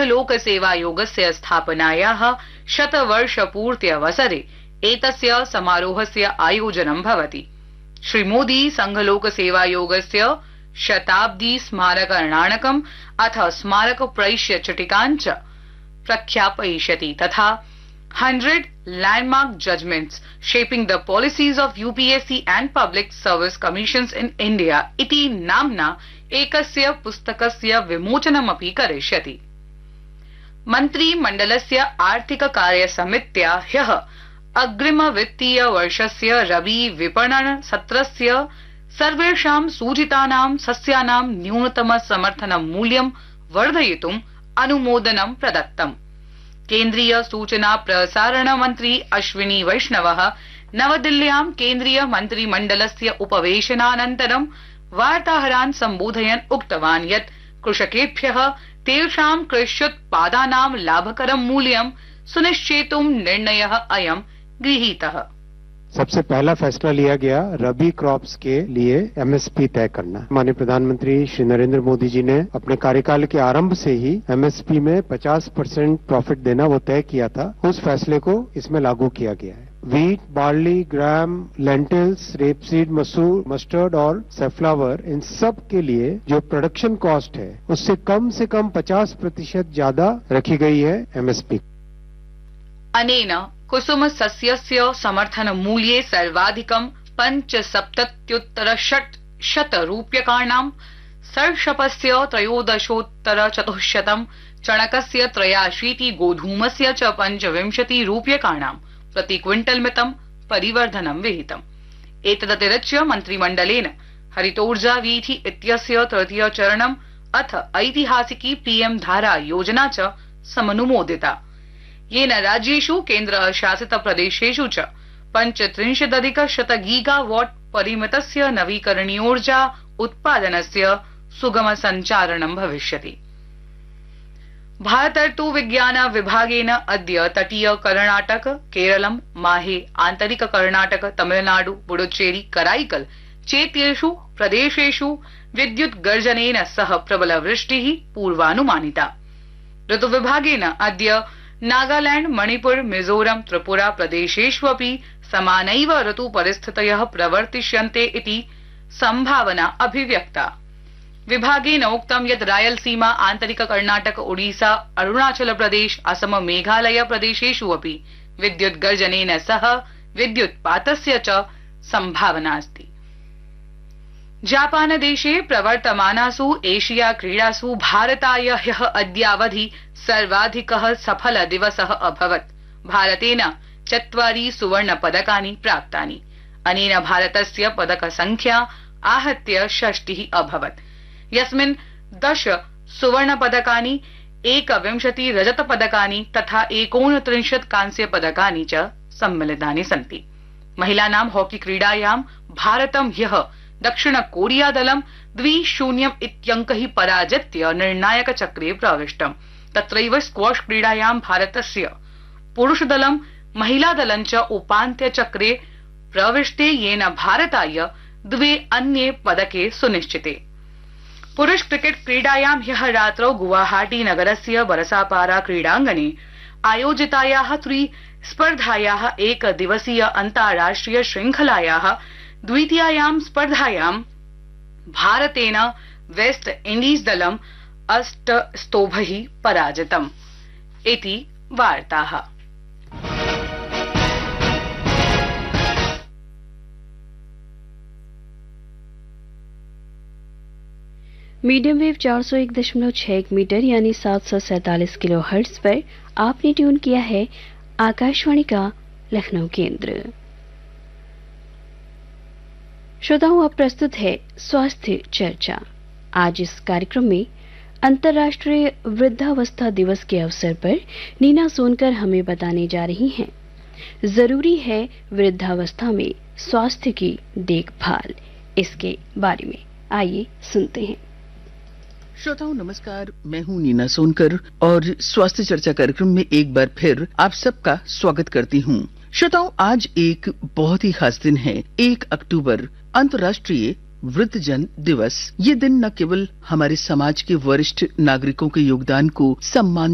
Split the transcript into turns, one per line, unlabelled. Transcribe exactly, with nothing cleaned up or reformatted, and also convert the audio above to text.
संघलोकसेवायोगस्य स्थापनायाः शतवर्षपूर्त्यवसरे एतस्य समारोहस्य आयोजनं भवति। श्रीमोदी संघलोकसेवायोगस्य शताब्दी स्मारकर्णाणकम् अथ स्मारक प्रैष्य चिटिकान् च प्रख्यापयिष्यति तथा hundred landmark judgments shaping the policies of UPSC and public service commissions in India इति नाम्ना एकस्य पुस्तकस्य विमोचनमपि करिष्यति। मन्त्रिमण्डलस्य आर्थिक कार्य समित्या ह्यः अग्रिम वित्तीय वर्षस्य रवि विपणन सत्रस्य सर्वेषां सूचितानां सस्यानां न्यूनतम समर्थन मूल्यं वर्धयितुं अनुमोदनं प्रदत्तम्। केन्द्रीय सूचना प्रसारण मन्त्री अश्विनी वैष्णवः नवदिल्ल्यां केन्द्रीय मन्त्रिमण्डलस्य उपवेशनानन्तरं वार्ताहरान् सम्बोधयन् उक्तवान् यत् कृषकेभ्यः तेषां कृष्योत्पादानां लाभकरं मूल्यं सुनिश्चेतुं निर्णयः अयं गृहीतः।
सबसे पहला फैसला लिया गया रबी क्रॉप्स के लिए एमएसपी तय करना। माननीय प्रधानमंत्री श्री नरेंद्र मोदी जी ने अपने कार्यकाल के आरंभ से ही एमएसपी में पचास परसेंट प्रॉफिट देना वो तय किया था। उस फैसले को इसमें लागू किया गया है। वीट, बार्ली, ग्राम, लेंटिल्स, रेपसीड, मसूर, मस्टर्ड और सेफ्लावर इन सब के लिए जो प्रोडक्शन कॉस्ट है उससे कम से कम पचास प्रतिशत ज्यादा रखी गई है एमएसपी।
अनेन कुसुम सस्यस्य समर्थन मूल्ये सर्वाधिकं पंचसप्तत्युत्तर षट् शत रूप्यकाणां, सर्षपस्य त्रयोदशोत्तर चतुश्शतं, चणकस्य त्रयाशीति, गोधूमस्य च पंचविंशति रूप्यकाणां प्रति क्विंटल मितं परिवर्धनं विहितम्। एतदतिरिच्य मन्त्रिमण्डलेन हरितोर्जा वीथि इत्यस्य तृतीय चरणम् अथ ऐतिहासिकी पीएम धारा योजना च समनुमोदिता, येन राज्येषु केन्द्रशासित प्रदेशेषु च पञ्चत्रिंशदधिक शत गीगावाट् परिमितस्य नवीकरणीयोर्जा उत्पादनस्य सुगम सञ्चारणं भविष्यति। भारतर्तु विज्ञान विभागेन अद्य तटीय कर्णाटक, केरलम, माहे, आन्तरिक कर्णाटक, तमिलनाडु, पुडुचेरी, कराईकल चेत्येषु प्रदेशेषु विद्युत् गर्जनेन सह प्रबलवृष्टिः पूर्वानुमानिता। ऋतुविभागेन अद्य नागालैंड, मणिपुर, मिजोरम, त्रिपुरा प्रदेशेष्वपि समानैव ऋतु परिस्थितयः प्रवर्तिष्यन्ते इति संभावना अभिव्यक्ता। विभागेन उक्तं यत् रायलसीमा, आन्तरिक कर्णाटक, ओडिशा, अरुणाचल प्रदेश, असम, मेघालय प्रदेशेषु अपि विद्युत् गर्जनेन सह विद्युत्पातस्य च संभावना अस्ति। जापान देशे प्रवर्तमानासु एशिया क्रीडासु भारताय ह्यः अद्यावधि सर्वाधिकः सफल दिवसः अभवत्। भारतेन चत्वारि सुवर्ण पदकानि प्राप्तानि। अनेन भारतस्य पदक संख्या आहत्य षष्टिः अभवत्, यस्मिन् दश सुवर्ण पदकानि, एकविंशति रजत पदकानि तथा एकोनत्रिंशत् कांस्य पदकानि च सम्मिलितानि सन्ति। महिलानां हॉकी क्रीडायां भारतं ह्यः दक्षिण कोरिया दलं द्वि शून्यम् इत्यङ्कैः पराजित्य निर्णायक चक्रे प्रविष्टम्। तत्रैव स्क्वाश क्रीडायां भारतस्य पुरुषदलं महिलादलं च उपान्त्य चक्रे प्रविष्टे, येन भारताय द्वे अन्ये पदके सुनिश्चिते। पुरुष क्रिकेट क्रीडायां ह्यः रात्रौ गुवाहाटी नगरस्य बरसापारा क्रीडाङ्गणे आयोजितायाः त्रि स्पर्धायाः एक दिवसीय अन्ताराष्ट्रिय श्रृंखलायाः द्वितीयायां स्पर्धायां भारतेन वेस्ट इण्डीज दलम् अष्ट स्तोभैः पराजितम् इति वार्ताः।
मीडियम वेव चार सौ एक दशमलव छह मीटर यानी सात सौ सैतालीस किलो हर्ट्ज पर आपने ट्यून किया है आकाशवाणी का लखनऊ केंद्र। श्रोताओं, अब प्रस्तुत है स्वास्थ्य चर्चा। आज इस कार्यक्रम में अंतर्राष्ट्रीय वृद्धावस्था दिवस के अवसर पर नीना सोनकर हमें बताने जा रही हैं, जरूरी है वृद्धावस्था में स्वास्थ्य की देखभाल, इसके बारे में। आइए सुनते हैं।
श्रोताओं नमस्कार, मैं हूं नीना सोनकर और स्वास्थ्य चर्चा कार्यक्रम में एक बार फिर आप सबका स्वागत करती हूं। श्रोताओं, आज एक बहुत ही खास दिन है, एक अक्टूबर, अंतर्राष्ट्रीय वृद्धजन दिवस। ये दिन न केवल हमारे समाज के वरिष्ठ नागरिकों के योगदान को सम्मान